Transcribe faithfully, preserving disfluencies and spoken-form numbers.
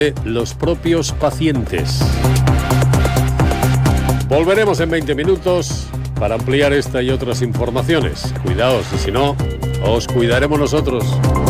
los propios pacientes. Volveremos en veinte minutos para ampliar esta y otras informaciones. Cuidaos, y si no, os cuidaremos nosotros.